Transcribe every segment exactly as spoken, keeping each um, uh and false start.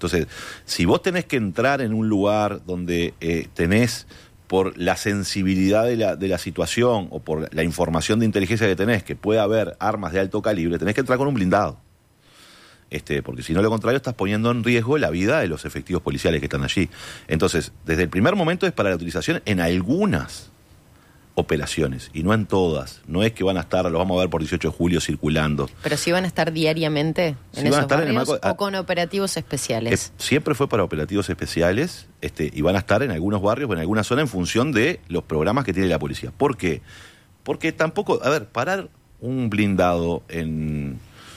Entonces, si vos tenés que entrar en un lugar donde eh, tenés, por la sensibilidad de la, de la situación o por la información de inteligencia que tenés, que puede haber armas de alto calibre, tenés que entrar con un blindado. Este, porque si no, lo contrario, estás poniendo en riesgo la vida de los efectivos policiales que están allí. Entonces, desde el primer momento es para la utilización en algunas operaciones, y no en todas. No es que van a estar, los vamos a ver por dieciocho de julio circulando. Pero sí van a estar diariamente en sí esos van a estar barrios, en el marco, o con operativos especiales. Eh, siempre fue para operativos especiales, este, y van a estar en algunos barrios o en alguna zona en función de los programas que tiene la policía. ¿Por qué? Porque tampoco, a ver, parar un blindado en...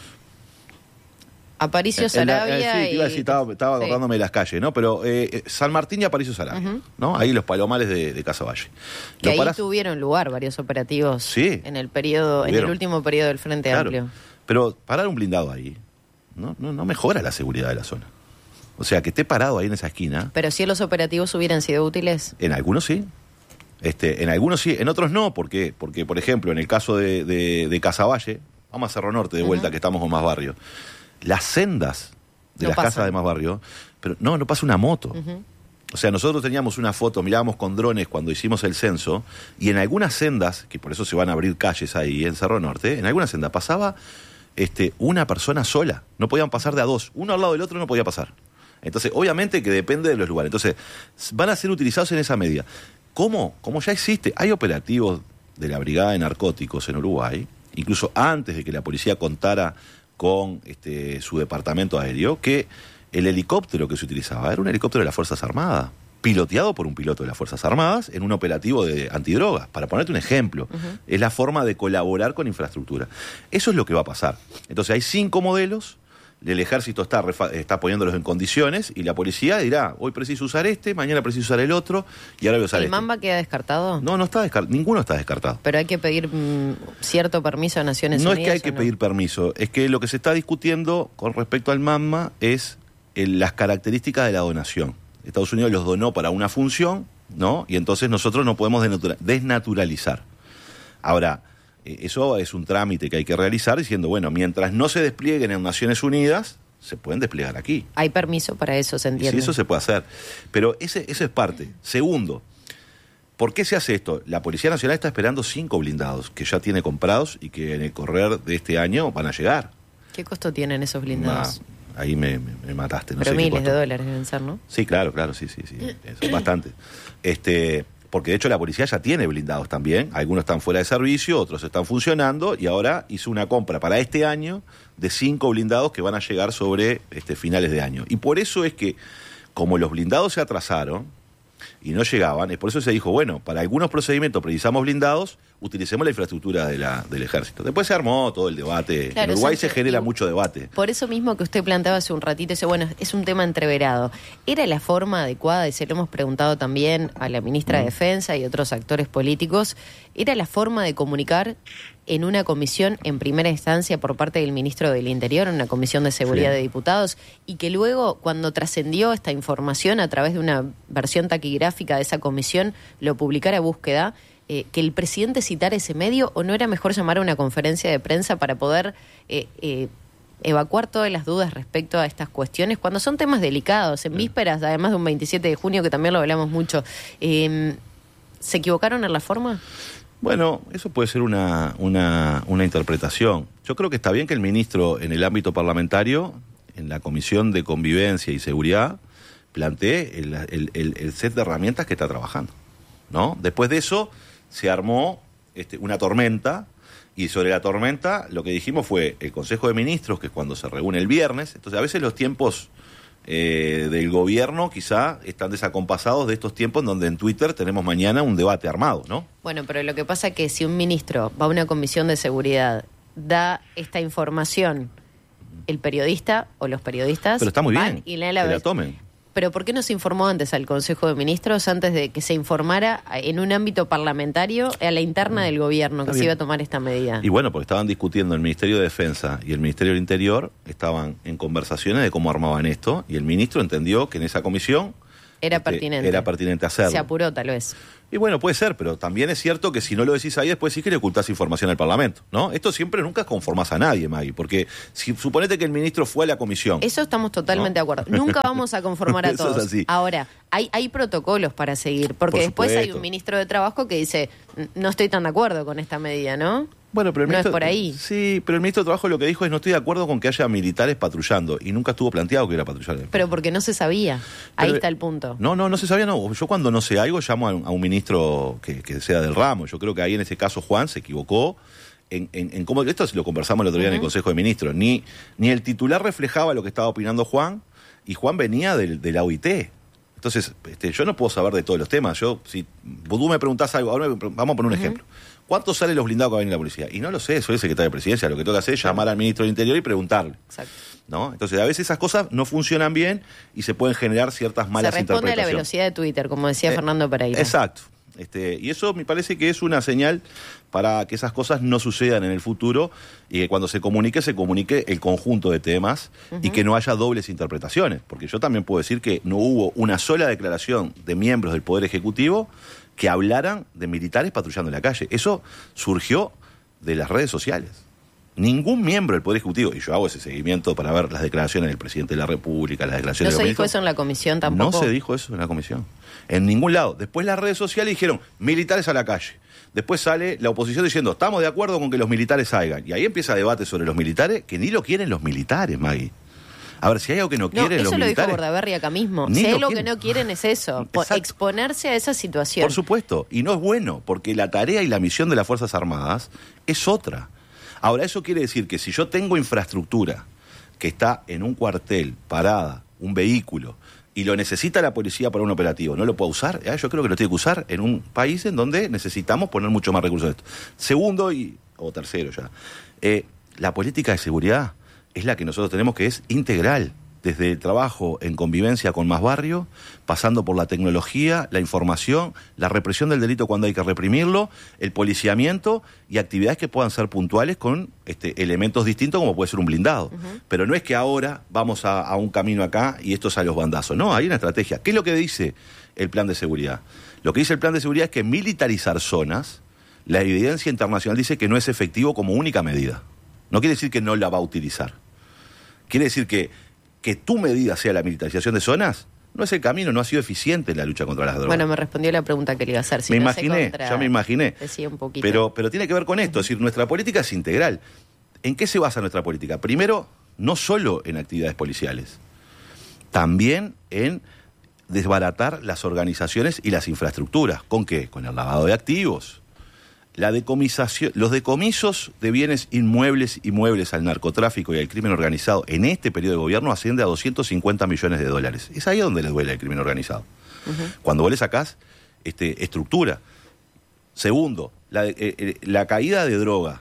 Aparicio Saravia. Eh, sí, te iba a decir, y... estaba, estaba sí. acordándome de las calles, ¿no? Pero eh, San Martín y Aparicio Saravia, uh-huh. ¿no? Ahí los palomales de, de Casaballe. Que ahí parás... tuvieron lugar varios operativos sí, en el periodo, tuvieron. en el último periodo del Frente claro. Amplio. Pero parar un blindado ahí no, no, no mejora la seguridad de la zona. O sea, que esté parado ahí en esa esquina. Pero si los operativos hubieran sido útiles. En algunos sí. Este, en algunos sí, en otros no. ¿Por qué? Porque, por ejemplo, en el caso de, de, de Casaballe, vamos a Cerro Norte de vuelta, uh-huh. que estamos con más barrio. Las sendas de no las pasan. Casas de más barrio, pero no, no pasa una moto. Uh-huh. O sea, nosotros teníamos una foto, mirábamos con drones cuando hicimos el censo, y en algunas sendas, que por eso se van a abrir calles ahí en Cerro Norte, en alguna senda pasaba este, una persona sola. No podían pasar de a dos. Uno al lado del otro no podía pasar. Entonces, obviamente que depende de los lugares. Entonces, van a ser utilizados en esa medida. ¿Cómo? Como ya existe. Hay operativos de la Brigada de Narcóticos en Uruguay, incluso antes de que la policía contara con este, su departamento aéreo, que el helicóptero que se utilizaba era un helicóptero de las Fuerzas Armadas, piloteado por un piloto de las Fuerzas Armadas en un operativo de antidrogas, para ponerte un ejemplo. Uh-huh. Es la forma de colaborar con infraestructura. Eso es lo que va a pasar. Entonces hay cinco modelos, el ejército está, refa- está poniéndolos en condiciones, y la policía dirá, hoy preciso usar este, mañana preciso usar el otro, y ahora voy a usar ¿El este. Mamba queda descartado? No, no está descartado, ninguno está descartado. Pero hay que pedir mmm, cierto permiso a Naciones no Unidas. No es que hay que no? pedir permiso, es que lo que se está discutiendo con respecto al Mamba es el, las características de la donación. Estados Unidos los donó para una función, ¿no? Y entonces nosotros no podemos denatura- desnaturalizar. Ahora, eso es un trámite que hay que realizar diciendo, bueno, mientras no se desplieguen en Naciones Unidas, se pueden desplegar aquí. Hay permiso para eso, se entiende. Sí, eso se puede hacer. Pero ese, eso es parte. Segundo, ¿por qué se hace esto? La Policía Nacional está esperando cinco blindados que ya tiene comprados y que en el correr de este año van a llegar. ¿Qué costo tienen esos blindados? Ah, ahí me, me, me mataste. No Pero sé miles de dólares deben ser, ¿no? Sí, claro, claro, sí, sí, sí. Eso es bastante. Este... Porque de hecho la policía ya tiene blindados también, algunos están fuera de servicio, otros están funcionando, y ahora hizo una compra para este año de cinco blindados que van a llegar sobre este, finales de año. Y por eso es que, como los blindados se atrasaron y no llegaban, es por eso se dijo, bueno, para algunos procedimientos precisamos blindados, utilicemos la infraestructura de la, del ejército. Después se armó todo el debate. Claro, en Uruguay se, se genera y, mucho debate. Por eso mismo que usted planteaba hace un ratito, dice, bueno, es un tema entreverado. ¿Era la forma adecuada, y se lo hemos preguntado también a la ministra mm. de Defensa y otros actores políticos, era la forma de comunicar en una comisión en primera instancia por parte del ministro del Interior, en una comisión de seguridad sí. de diputados, y que luego, cuando trascendió esta información a través de una versión taquigráfica de esa comisión, lo publicara Búsqueda, eh, que el presidente citara ese medio, o no era mejor llamar a una conferencia de prensa para poder eh, eh, evacuar todas las dudas respecto a estas cuestiones, cuando son temas delicados, en sí. vísperas, además de un veintisiete de junio, que también lo hablamos mucho. Eh, ¿Se equivocaron en la forma? Bueno, eso puede ser una, una, una interpretación. Yo creo que está bien que el ministro, en el ámbito parlamentario, en la Comisión de Convivencia y Seguridad, plantee el, el, el, el set de herramientas que está trabajando, ¿no? Después de eso, se armó este, una tormenta, y sobre la tormenta lo que dijimos fue el Consejo de Ministros, que es cuando se reúne el viernes. Entonces, a veces los tiempos eh, del gobierno quizá están desacompasados de estos tiempos en donde en Twitter tenemos mañana un debate armado, ¿no? Bueno, pero lo que pasa es que si un ministro va a una comisión de seguridad, da esta información, el periodista o los periodistas pero está muy van bien, y la, la, que la tomen. Pero ¿por qué no se informó antes al Consejo de Ministros, antes de que se informara en un ámbito parlamentario a la interna del gobierno Está que bien. se iba a tomar esta medida? Y bueno, porque estaban discutiendo el Ministerio de Defensa y el Ministerio del Interior, estaban en conversaciones de cómo armaban esto, y el ministro entendió que en esa comisión Era este, pertinente. Era pertinente hacerlo. Se apuró, tal vez. Y bueno, puede ser, pero también es cierto que si no lo decís ahí, después sí que le ocultás información al Parlamento, ¿no? Esto siempre nunca conformás a nadie, Maggie, porque si suponete que el ministro fue a la comisión. Eso estamos totalmente ¿no? de acuerdo. Nunca vamos a conformar a Eso todos. es así. Ahora, hay, hay protocolos para seguir, porque Por después supuesto. hay un ministro de Trabajo que dice, no estoy tan de acuerdo con esta medida, ¿no? Bueno, pero el no ministro, es por ahí. Sí, pero el ministro de Trabajo lo que dijo es no estoy de acuerdo con que haya militares patrullando y nunca estuvo planteado que hubiera patrullar. Pero porque no se sabía. Ahí Pero, está el punto. No, no, no se sabía, no. Yo cuando no sé algo llamo a un, a un ministro que, que sea del ramo. Yo creo que ahí en ese caso Juan se equivocó en, en, en cómo... Esto lo conversamos el otro día uh-huh. en el Consejo de Ministros. Ni, ni el titular reflejaba lo que estaba opinando Juan y Juan venía del, de la O I T. Entonces, este, yo no puedo saber de todos los temas. Yo, si tú me preguntás algo, ahora vamos a poner un uh-huh. ejemplo. ¿Cuánto sale los blindados que va a venir la policía? Y no lo sé, soy el secretario de Presidencia. Lo que tengo que hacer es llamar al ministro del Interior y preguntarle. Exacto. ¿No? Entonces, a veces esas cosas no funcionan bien y se pueden generar ciertas malas interpretaciones. Se responde a la velocidad de Twitter, como decía eh, Fernando Pereira. Exacto. Este, y eso me parece que es una señal para que esas cosas no sucedan en el futuro y que cuando se comunique, se comunique el conjunto de temas uh-huh. y que no haya dobles interpretaciones. Porque yo también puedo decir que no hubo una sola declaración de miembros del Poder Ejecutivo que hablaran de militares patrullando en la calle. Eso surgió de las redes sociales. Ningún miembro del Poder Ejecutivo, y yo hago ese seguimiento para ver las declaraciones del presidente de la República, las declaraciones ¿No de los se dijo eso en la comisión tampoco? No se dijo eso en la comisión. En ningún lado. Después las redes sociales dijeron, militares a la calle. Después sale la oposición diciendo, estamos de acuerdo con que los militares salgan. Y ahí empieza debate sobre los militares, que ni lo quieren los militares, Maggie. A ver, si hay algo que no quieren no, los militares... eso lo dijo Bordaberry acá mismo. Si hay lo algo quieren. que no quieren es eso, Exacto. exponerse a esa situación. Por supuesto, y no es bueno, porque la tarea y la misión de las Fuerzas Armadas es otra. Ahora, eso quiere decir que si yo tengo infraestructura que está en un cuartel, parada, un vehículo, y lo necesita la policía para un operativo, ¿no lo puedo usar? ¿Eh? Yo creo que lo tiene que usar en un país en donde necesitamos poner mucho más recursos en esto. Segundo, y o tercero ya, eh, la política de seguridad es la que nosotros tenemos, que es integral, desde el trabajo en convivencia con más barrio, pasando por la tecnología, la información, la represión del delito cuando hay que reprimirlo, el policiamiento y actividades que puedan ser puntuales con este, elementos distintos como puede ser un blindado. Uh-huh. Pero no es que ahora vamos a, a un camino acá y esto es a los bandazos. No, hay una estrategia. ¿Qué es lo que dice el plan de seguridad? Lo que dice el plan de seguridad es que militarizar zonas, la evidencia internacional dice que no es efectivo como única medida. No quiere decir que no la va a utilizar. Quiere decir que que tu medida sea la militarización de zonas, no es el camino, no ha sido eficiente en la lucha contra las drogas. Bueno, me respondió la pregunta que le iba a hacer. Si me no imaginé, contra... ya me imaginé. Decía un poquito. Pero, pero tiene que ver con esto, es decir, nuestra política es integral. ¿En qué se basa nuestra política? Primero, no solo en actividades policiales, también en desbaratar las organizaciones y las infraestructuras. ¿Con qué? Con el lavado de activos. La decomisación, los decomisos de bienes inmuebles y muebles al narcotráfico y al crimen organizado en este periodo de gobierno asciende a doscientos cincuenta millones de dólares. Es ahí donde le duele el crimen organizado. Uh-huh. Cuando vos le sacás este, estructura. Segundo, la, eh, la caída de droga,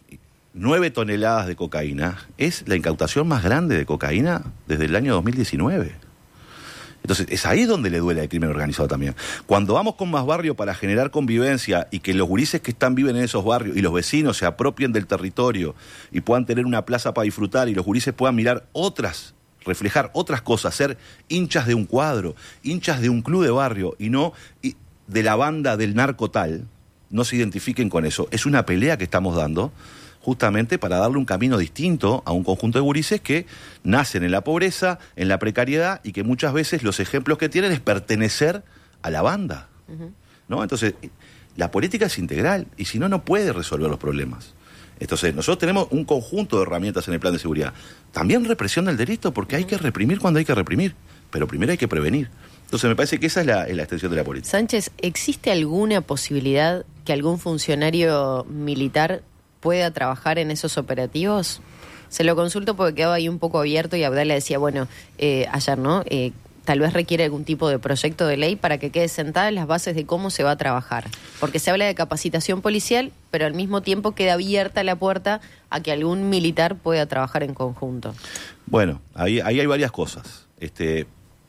nueve toneladas de cocaína, es la incautación más grande de cocaína desde el año dos mil diecinueve. Entonces, es ahí donde le duele al crimen organizado también. Cuando vamos con más barrio para generar convivencia y que los gurises que están viven en esos barrios y los vecinos se apropien del territorio y puedan tener una plaza para disfrutar y los gurises puedan mirar otras, reflejar otras cosas, ser hinchas de un cuadro, hinchas de un club de barrio y no de la banda del narco tal, no se identifiquen con eso. Es una pelea que estamos dando justamente para darle un camino distinto a un conjunto de gurises que nacen en la pobreza, en la precariedad y que muchas veces los ejemplos que tienen es pertenecer a la banda. Uh-huh. ¿No? Entonces, la política es integral y si no, no puede resolver los problemas. Entonces, nosotros tenemos un conjunto de herramientas en el plan de seguridad. También represión del delito, porque uh-huh. hay que reprimir cuando hay que reprimir, pero primero hay que prevenir. Entonces, me parece que esa es la, es la extensión de la política. Sánchez, ¿existe alguna posibilidad que algún funcionario militar pueda trabajar en esos operativos? Se lo consulto porque quedaba ahí un poco abierto y Abdala decía, bueno, eh, ayer, ¿no? Eh, tal vez requiere algún tipo de proyecto de ley para que quede sentada en las bases de cómo se va a trabajar. Porque se habla de capacitación policial, pero al mismo tiempo queda abierta la puerta a que algún militar pueda trabajar en conjunto. Bueno, ahí, ahí hay varias cosas. Este,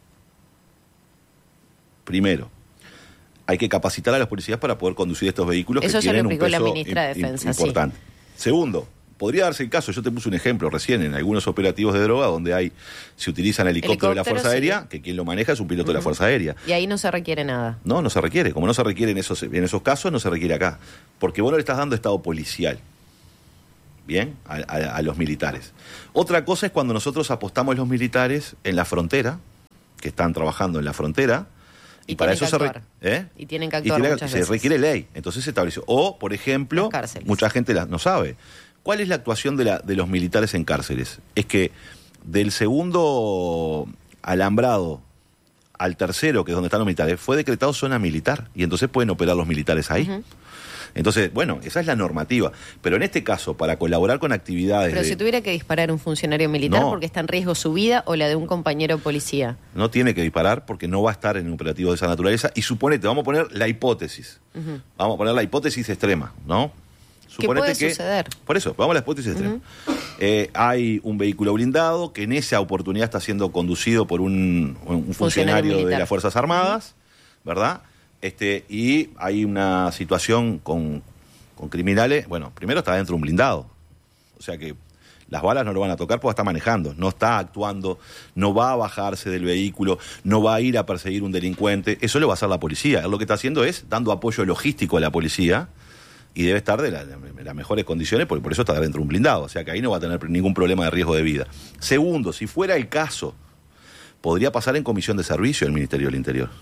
primero, hay que capacitar a los policías para poder conducir estos vehículos. Eso que tienen ya lo explicó un peso la ministra de im, Defensa, importante. sí. Segundo, podría darse el caso, yo te puse un ejemplo recién, en algunos operativos de droga donde hay se utilizan helicópteros de la Fuerza sí. Aérea, que quien lo maneja es un piloto uh-huh. de la Fuerza Aérea. Y ahí no se requiere nada. No, no se requiere. Como no se requiere en esos, en esos casos, no se requiere acá. Porque vos no le estás dando estado policial. Bien, a, a, a los militares. Otra cosa es cuando nosotros apostamos a los militares en la frontera, que están trabajando en la frontera, y, y para eso se re, ¿eh? y tienen que actuar y tiene, muchas se veces. requiere ley. Entonces se estableció. O, por ejemplo, mucha gente la, no sabe. ¿Cuál es la actuación de, la, de los militares en cárceles? Es que del segundo alambrado al tercero, que es donde están los militares, fue decretado zona militar, y entonces pueden operar los militares ahí. Uh-huh. Entonces, bueno, esa es la normativa. Pero en este caso, para colaborar con actividades... Pero de... si tuviera que disparar un funcionario militar no, porque está en riesgo su vida o la de un compañero policía. No tiene que disparar porque no va a estar en un operativo de esa naturaleza. Y suponete, vamos a poner la hipótesis. Uh-huh. Vamos a poner la hipótesis extrema, ¿no? ¿Qué puede que, suceder? Por eso, vamos a la hipótesis extrema. Uh-huh. Eh, hay un vehículo blindado que en esa oportunidad está siendo conducido por un, un funcionario, funcionario de las Fuerzas Armadas, uh-huh. ¿verdad? Este, y hay una situación con, con criminales. Bueno, primero está dentro de un blindado. O sea que las balas no lo van a tocar porque está manejando, no está actuando, no va a bajarse del vehículo, no va a ir a perseguir un delincuente. Eso lo va a hacer la policía. Él lo que está haciendo es dando apoyo logístico a la policía y debe estar de, la, de las mejores condiciones porque por eso está dentro de un blindado. O sea que ahí no va a tener ningún problema de riesgo de vida. Segundo, si fuera el caso, podría pasar en comisión de servicio del Ministerio del Interior.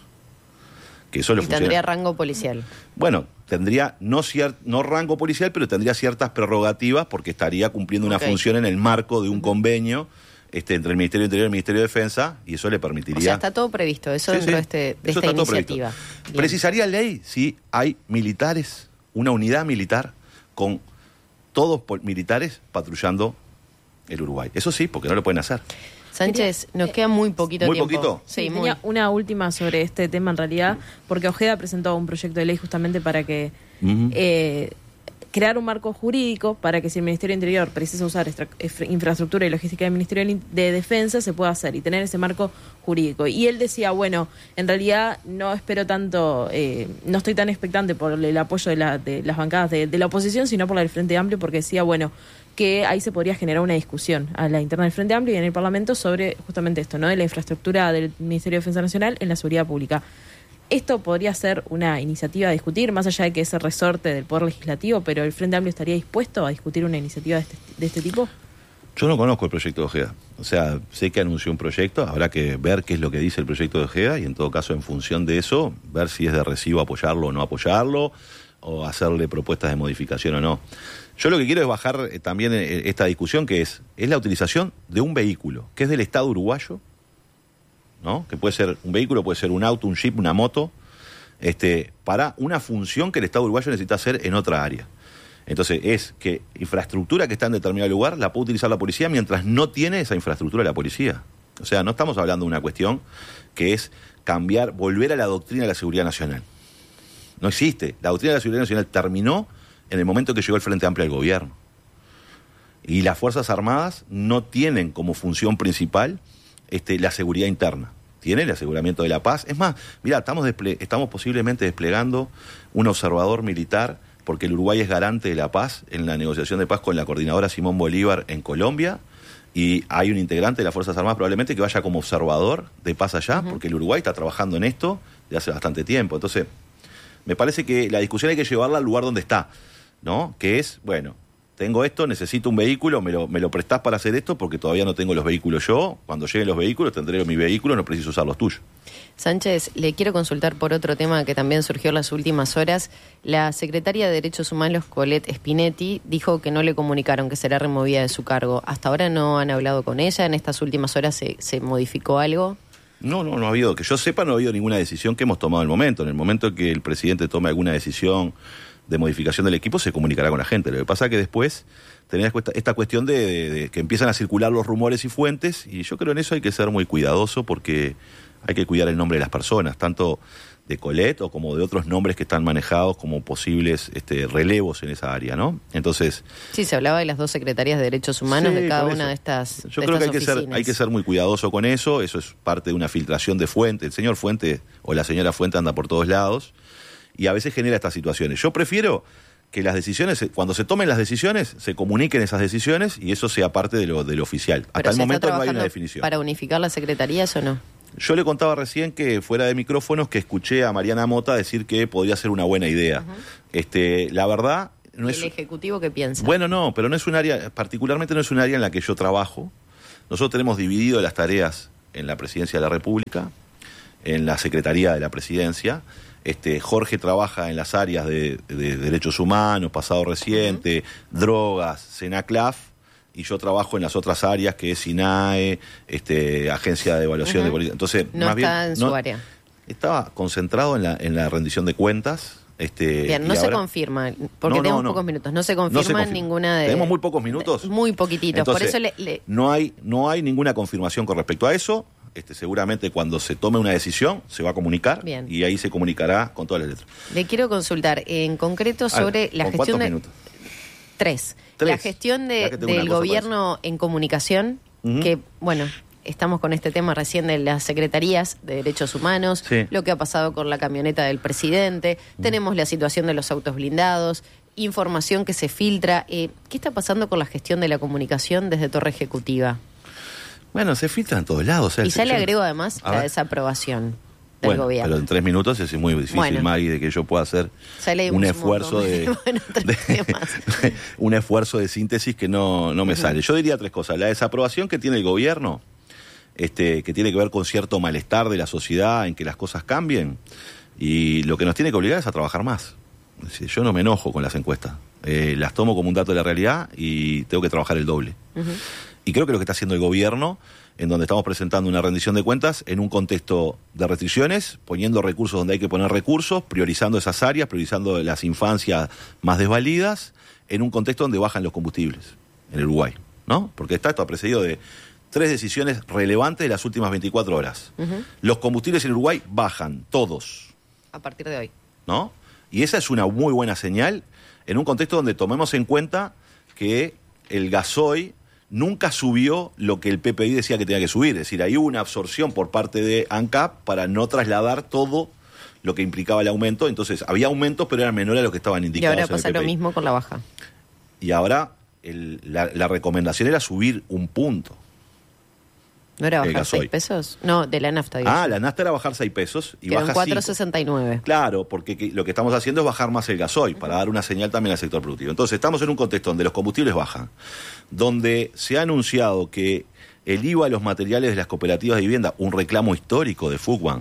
Que eso le y funciona. Tendría rango policial. Bueno, tendría no, cier- no rango policial, pero tendría ciertas prerrogativas porque estaría cumpliendo una okay. función en el marco de un uh-huh. convenio este, entre el Ministerio del Interior y el Ministerio de Defensa, y eso le permitiría... O sea, está todo previsto, eso sí, dentro sí. de, este, de eso esta iniciativa. ¿Precisaría ley si hay militares, una unidad militar con todos pol- militares patrullando el Uruguay? Eso sí, porque no lo pueden hacer. Sánchez, nos queda muy poquito ¿Muy tiempo. poquito? Sí, sí, muy. Una última sobre este tema en realidad, porque Ojeda presentó un proyecto de ley justamente para que uh-huh. eh, crear un marco jurídico para que si el Ministerio del Interior precisa usar extra, infraestructura y logística del Ministerio de Defensa se pueda hacer y tener ese marco jurídico. Y él decía, bueno, en realidad no espero tanto, eh, no estoy tan expectante por el apoyo de, la, de las bancadas de, de la oposición, sino por la del Frente Amplio, porque decía, bueno, que ahí se podría generar una discusión a la interna del Frente Amplio y en el Parlamento sobre justamente esto, ¿no? De la infraestructura del Ministerio de Defensa Nacional en la seguridad pública. Esto podría ser una iniciativa a discutir, más allá de que es el resorte del Poder Legislativo, pero ¿el Frente Amplio estaría dispuesto a discutir una iniciativa de este, de este tipo? Yo no conozco el proyecto de Ojeda. O sea, sé que anunció un proyecto, habrá que ver qué es lo que dice el proyecto de Ojeda y en todo caso, en función de eso, ver si es de recibo apoyarlo o no apoyarlo, o hacerle propuestas de modificación o no. Yo lo que quiero es bajar eh, también eh, esta discusión, que es, es la utilización de un vehículo, que es del Estado uruguayo, ¿no? Que puede ser un vehículo, puede ser un auto, un jeep, una moto, este, para una función que el Estado uruguayo necesita hacer en otra área. Entonces, es que infraestructura que está en determinado lugar la puede utilizar la policía mientras no tiene esa infraestructura la policía. O sea, no estamos hablando de una cuestión que es cambiar, volver a la doctrina de la seguridad nacional. No existe. La doctrina de la seguridad nacional terminó en el momento que llegó el Frente Amplio al gobierno. Y las Fuerzas Armadas no tienen como función principal este, la seguridad interna. Tienen el aseguramiento de la paz. Es más, mirá, estamos, desple- estamos posiblemente desplegando un observador militar porque el Uruguay es garante de la paz en la negociación de paz con la coordinadora Simón Bolívar en Colombia, y hay un integrante de las Fuerzas Armadas probablemente que vaya como observador de paz allá, uh-huh. porque el Uruguay está trabajando en esto desde hace bastante tiempo. Entonces, me parece que la discusión hay que llevarla al lugar donde está, ¿no? Que es, bueno, tengo esto, necesito un vehículo, me lo, me lo prestás para hacer esto porque todavía no tengo los vehículos yo. Cuando lleguen los vehículos tendré mi vehículo, no preciso usar los tuyos. Sánchez, le quiero consultar por otro tema que también surgió en las últimas horas. La secretaria de Derechos Humanos, Colette Spinetti, dijo que no le comunicaron que será removida de su cargo. ¿Hasta ahora no han hablado con ella? ¿En estas últimas horas se, se modificó algo? No, no, no ha habido, que yo sepa, no ha habido ninguna decisión que hemos tomado en el momento. En el momento que el presidente tome alguna decisión de modificación del equipo, se comunicará con la gente. Lo que pasa es que después tenés esta cuestión de, de, de que empiezan a circular los rumores y fuentes, y yo creo en eso hay que ser muy cuidadoso porque hay que cuidar el nombre de las personas, tanto de Colette o como de otros nombres que están manejados como posibles este, relevos en esa área, ¿no? Entonces... Sí, se hablaba de las dos secretarias de Derechos Humanos, sí, de cada una de estas Yo de creo estas que hay que, oficinas. ser, hay que ser muy cuidadoso con eso, eso es parte de una filtración de fuente. El señor Fuente o la señora Fuente anda por todos lados y a veces genera estas situaciones. Yo prefiero que las decisiones, cuando se tomen las decisiones, se comuniquen esas decisiones y eso sea parte de lo, de lo oficial. Hasta el momento no hay una definición. ¿Para unificar las secretarías o no? Yo le contaba recién que fuera de micrófonos que escuché a Mariana Mota decir que podía ser una buena idea. Uh-huh. Este, la verdad... No ¿El es, Ejecutivo qué piensa? Bueno, no, pero no es un área, particularmente no es un área en la que yo trabajo. Nosotros tenemos dividido las tareas en la Presidencia de la República, en la Secretaría de la Presidencia. Este, Jorge trabaja en las áreas de, de derechos humanos, pasado reciente, uh-huh. drogas, Senaclaf, y yo trabajo en las otras áreas que es SINAE, este, Agencia de Evaluación uh-huh. de Política. Entonces, no más está bien, en no, su área. Estaba concentrado en la, en la rendición de cuentas. Este, Bien, no se ahora... confirma, porque no, tenemos no, no. pocos minutos. No se confirma, no se confirma ninguna de... ¿Tenemos muy pocos minutos? Muy poquititos, Entonces, por eso le, le... No, hay, no hay ninguna confirmación con respecto a eso. Este, seguramente cuando se tome una decisión se va a comunicar. Bien. Y ahí se comunicará con todas las letras. Le quiero consultar en concreto sobre ver, la gestión de... minutos? Tres. Tres. La gestión de, del gobierno en comunicación, uh-huh. que, bueno... Estamos con este tema recién de las secretarías de derechos humanos, sí. lo que ha pasado con la camioneta del presidente, mm. tenemos la situación de los autos blindados, información que se filtra. Eh, ¿Qué está pasando con la gestión de la comunicación desde Torre Ejecutiva? Bueno, se filtra en todos lados. O sea, y ya le agrego además la desaprobación del bueno, gobierno. Pero en tres minutos es muy difícil, bueno, Maggie, de que yo pueda hacer un esfuerzo un de, bueno, de un esfuerzo de síntesis que no, no me uh-huh. sale. Yo diría tres cosas. La desaprobación que tiene el gobierno, Este, que tiene que ver con cierto malestar de la sociedad en que las cosas cambien, y lo que nos tiene que obligar es a trabajar más. Es decir, yo no me enojo con las encuestas, eh, las tomo como un dato de la realidad y tengo que trabajar el doble. Uh-huh. Y creo que lo que está haciendo el gobierno, en donde estamos presentando una rendición de cuentas en un contexto de restricciones, poniendo recursos donde hay que poner recursos, priorizando esas áreas, priorizando las infancias más desvalidas, en un contexto donde bajan los combustibles en el Uruguay, ¿no? Porque está esto precedido de tres decisiones relevantes de las últimas veinticuatro horas. Uh-huh. Los combustibles en Uruguay bajan, todos. A partir de hoy. ¿No? Y esa es una muy buena señal en un contexto donde tomemos en cuenta que el gasoil nunca subió lo que el P P I decía que tenía que subir. Es decir, hay una absorción por parte de ANCAP para no trasladar todo lo que implicaba el aumento. Entonces, había aumentos, pero eran menores a los que estaban indicados. Y ahora pasa lo mismo con la baja. Y ahora el, la, la recomendación era subir un punto. ¿No era bajar seis pesos? No, de la nafta. Digo. Ah, la nafta era bajar seis pesos y baja cuatro sesenta y nueve. Claro, porque que, lo que estamos haciendo es bajar más el gasoil, uh-huh. para dar una señal también al sector productivo. Entonces, estamos en un contexto donde los combustibles bajan, donde se ha anunciado que el I V A a los materiales de las cooperativas de vivienda, un reclamo histórico de Fuguan,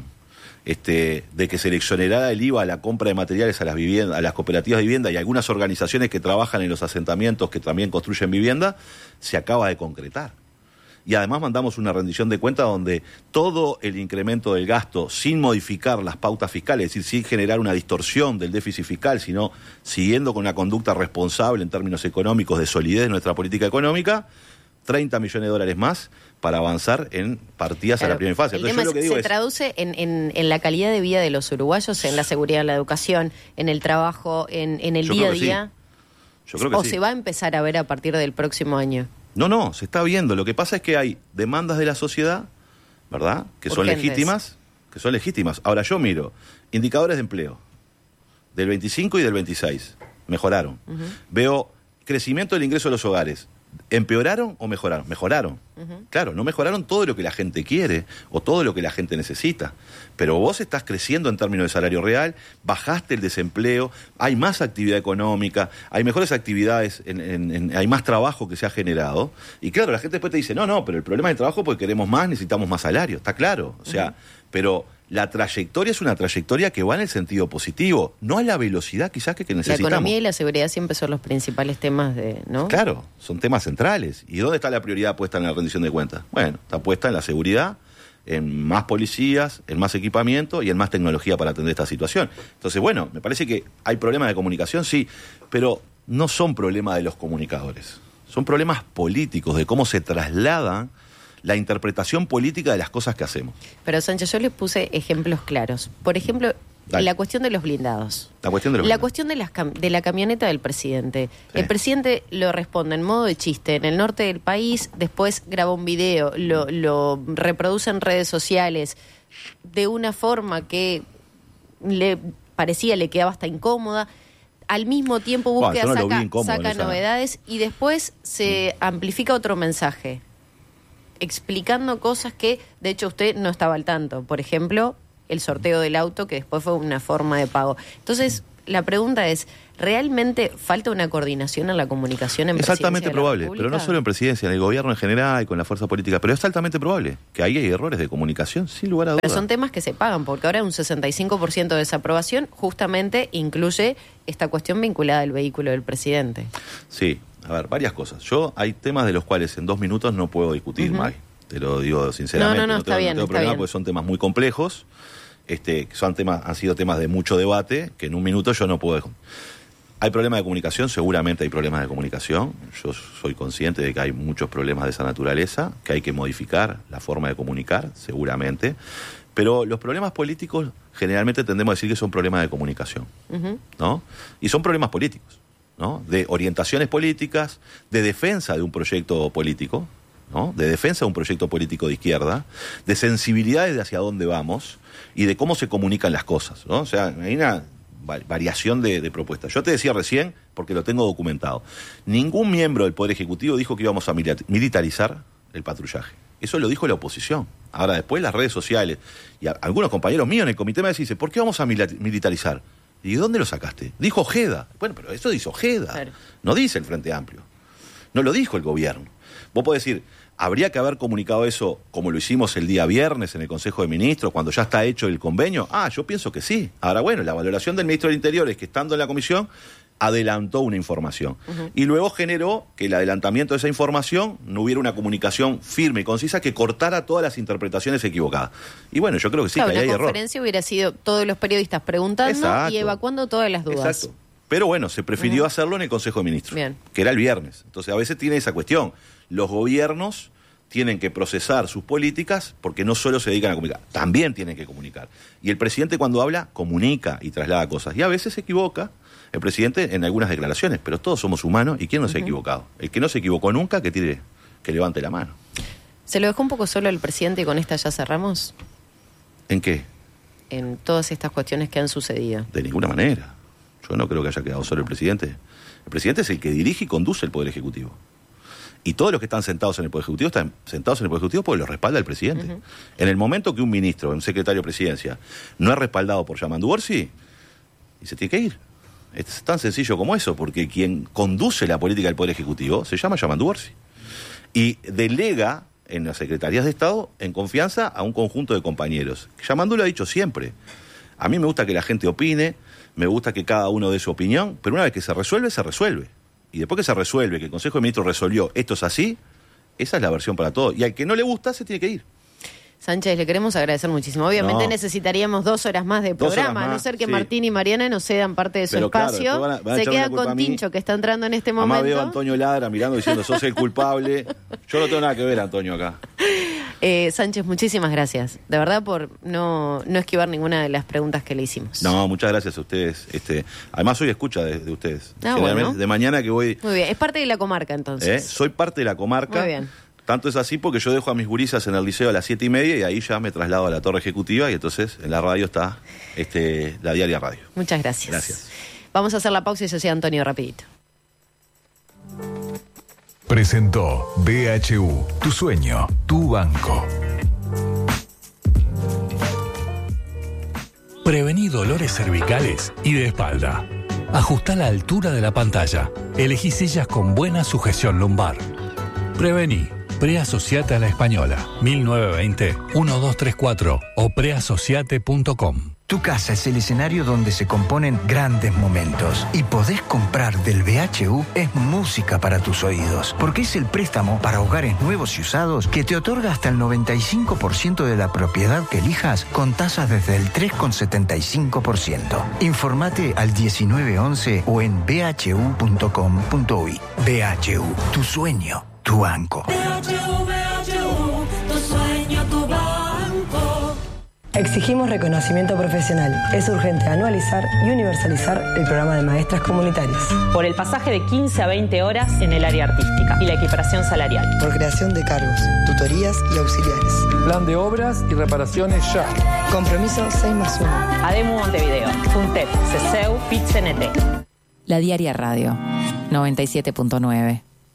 este, de que se le exonerara el I V A a la compra de materiales a las, viviendas, a las cooperativas de vivienda y algunas organizaciones que trabajan en los asentamientos que también construyen vivienda, se acaba de concretar. Y además mandamos una rendición de cuentas donde todo el incremento del gasto, sin modificar las pautas fiscales, es decir, sin generar una distorsión del déficit fiscal, sino siguiendo con una conducta responsable en términos económicos de solidez de nuestra política económica, treinta millones de dólares más para avanzar en partidas claro, a la primera infancia. Entonces, yo lo que digo se es, traduce en, en, en la calidad de vida de los uruguayos, en la seguridad, en la educación, en el trabajo, en, en el día a día. Sí. Yo creo que ¿O sí. se va a empezar a ver a partir del próximo año? No, no, se está viendo. Lo que pasa es que hay demandas de la sociedad, ¿verdad?, que son urgentes. legítimas, que son legítimas. Ahora yo miro indicadores de empleo del veinticinco y del veintiséis, mejoraron. Uh-huh. Veo crecimiento del ingreso de los hogares. ¿Empeoraron o mejoraron? Mejoraron. Uh-huh. Claro, no mejoraron todo lo que la gente quiere o todo lo que la gente necesita. Pero vos estás creciendo en términos de salario real, bajaste el desempleo, hay más actividad económica, hay mejores actividades, en, en, en, hay más trabajo que se ha generado. Y claro, la gente después te dice, no, no, pero el problema del trabajo es porque queremos más, necesitamos más salario. Está claro. O sea, uh-huh. pero la trayectoria es una trayectoria que va en el sentido positivo, no a la velocidad quizás que, que necesitamos. La economía y la seguridad siempre son los principales temas, de, ¿no? Claro, son temas centrales. ¿Y dónde está la prioridad puesta en la rendición de cuentas? Bueno, está puesta en la seguridad, en más policías, en más equipamiento y en más tecnología para atender esta situación. Entonces, bueno, me parece que hay problemas de comunicación, sí, pero no son problemas de los comunicadores. Son problemas políticos, de cómo se trasladan la interpretación política de las cosas que hacemos. Pero, Sánchez, yo les puse ejemplos claros. Por ejemplo, Dale. la cuestión de los blindados. La cuestión de los La blindados. cuestión de, las cam- de la camioneta del presidente. Sí. El presidente lo responde en modo de chiste en el norte del país, después graba un video, lo, lo reproduce en redes sociales de una forma que le parecía, le quedaba hasta incómoda. al mismo tiempo búsqueda Bueno, yo no lo vi saca, incómodo en saca esa- novedades y después se amplifica otro mensaje, explicando cosas que, de hecho, usted no estaba al tanto. Por ejemplo, el sorteo del auto, que después fue una forma de pago. Entonces, la pregunta es, ¿realmente falta una coordinación en la comunicación en Es Presidencia altamente de la probable, República? pero no solo en presidencia, en el gobierno en general y con la fuerza política, pero es altamente probable que ahí hay errores de comunicación, sin lugar a dudas. Pero son temas que se pagan, porque ahora un sesenta y cinco por ciento de desaprobación justamente incluye esta cuestión vinculada al vehículo del presidente. Sí, a ver, varias cosas. Yo hay temas de los cuales en dos minutos no puedo discutir, Ujú. Maggie. Te lo digo sinceramente. No, no, no, está tengo, bien, no tengo está problema bien. porque son temas muy complejos, este, que son temas, han sido temas de mucho debate, que en un minuto yo no puedo. ¿Hay problemas de comunicación? Seguramente hay problemas de comunicación. Yo soy consciente de que hay muchos problemas de esa naturaleza, que hay que modificar la forma de comunicar, seguramente. Pero los problemas políticos generalmente tendemos a decir que son problemas de comunicación, Ujú. ¿no? Y son problemas políticos, ¿no? De orientaciones políticas, de defensa de un proyecto político, ¿no? De defensa de un proyecto político de izquierda, de sensibilidades de hacia dónde vamos y de cómo se comunican las cosas, ¿no? O sea, hay una va- variación de, de propuestas. Yo te decía recién, porque lo tengo documentado, ningún miembro del Poder Ejecutivo dijo que íbamos a mili- militarizar el patrullaje. Eso lo dijo la oposición. Ahora después las redes sociales y a- algunos compañeros míos en el comité me dicen, ¿por qué vamos a mila- militarizar? ¿Y de dónde lo sacaste? Dijo Ojeda. Bueno, pero eso dice Ojeda. Claro. No dice el Frente Amplio. No lo dijo el gobierno. Vos podés decir, ¿habría que haber comunicado eso como lo hicimos el día viernes en el Consejo de Ministros, cuando ya está hecho el convenio? Ah, yo pienso que sí. Ahora, bueno, la valoración del ministro del Interior es que estando en la comisión adelantó una información. Ujú. Y luego generó que el adelantamiento de esa información no hubiera una comunicación firme y concisa que cortara todas las interpretaciones equivocadas. Y bueno, yo creo que sí, Claro, que ahí hay la error. conferencia hubiera sido todos los periodistas preguntando Exacto. y evacuando todas las dudas. Exacto. Pero bueno, se prefirió Ujú. hacerlo en el Consejo de Ministros, Bien. que era el viernes. Entonces, a veces tiene esa cuestión. Los gobiernos tienen que procesar sus políticas porque no solo se dedican a comunicar, también tienen que comunicar. Y el presidente cuando habla, comunica y traslada cosas. Y a veces se equivoca el presidente en algunas declaraciones, pero todos somos humanos y ¿quién no se ha equivocado? El que no se equivocó nunca, que tire, que levante la mano. ¿Se lo dejó un poco solo el presidente y con esta ya cerramos? ¿En qué? En todas estas cuestiones que han sucedido. De ninguna manera. Yo no creo que haya quedado solo el presidente. El presidente es el que dirige y conduce el Poder Ejecutivo. Y todos los que están sentados en el Poder Ejecutivo están sentados en el Poder Ejecutivo porque los respalda el presidente. Ujú. En el momento que un ministro, un secretario de presidencia, no es respaldado por Yamandu Orsi, y se tiene que ir. Es tan sencillo como eso, porque quien conduce la política del Poder Ejecutivo se llama Yamandu Orsi. Y delega en las secretarías de Estado en confianza a un conjunto de compañeros. Yamandu lo ha dicho siempre. A mí me gusta que la gente opine, me gusta que cada uno dé su opinión, pero una vez que se resuelve, se resuelve. Y después que se resuelve, que el Consejo de Ministros resolvió, esto es así, esa es la versión para todos. Y al que no le gusta, se tiene que ir. Sánchez, le queremos agradecer muchísimo. Obviamente No. necesitaríamos dos horas más de Dos horas programa, a no más, ser que sí. Martín y Mariana nos cedan parte de su Pero claro, espacio. después van a- van a Se echarme la quedan culpa con a mí. Tincho, que está entrando en este Además veo a momento. Antonio Ladra mirando diciendo, sos el culpable. Yo no tengo nada que ver, Antonio, acá. Eh, Sánchez, muchísimas gracias. De verdad, por no, no esquivar ninguna de las preguntas que le hicimos. No, muchas gracias a ustedes. Este, además, soy escucha de, de ustedes. Ah, Generalmente, bueno. de mañana que voy... Muy bien, es parte de la comarca ¿eh? entonces. Soy parte de la comarca. Muy bien. Tanto es así porque yo dejo a mis gurisas en el liceo a las siete y media y ahí ya me traslado a la torre ejecutiva y entonces en la radio está este, la Diaria Radio. Muchas gracias. Gracias. Vamos a hacer la pausa y se sea Antonio rapidito. Presentó B H U, tu sueño, tu banco. Prevení dolores cervicales y de espalda. Ajusta la altura de la pantalla. Elegí sillas con buena sujeción lumbar. Prevení. Preasociate a la Española. mil novecientos veinte, doce treinta y cuatro o preasociate punto com. Tu casa es el escenario donde se componen grandes momentos. Y podés comprar del B H U es música para tus oídos. Porque es el préstamo para hogares nuevos y usados que te otorga hasta el noventa y cinco por ciento de la propiedad que elijas con tasas desde el tres coma setenta y cinco por ciento. Informate al diecinueve once o en b h u punto com punto u i. B H U, tu sueño, tu banco. B H U, B H U, tu sueño, tu banco. Exigimos reconocimiento profesional. Es urgente anualizar y universalizar el programa de maestras comunitarias. Por el pasaje de quince a veinte horas en el área artística y la equiparación salarial. Por creación de cargos, tutorías y auxiliares. Plan de obras y reparaciones ya. Compromiso seis más uno. ADEMU Montevideo, FUNTEP, CESEU, PIT-C N T. La Diaria Radio, noventa y siete punto nueve.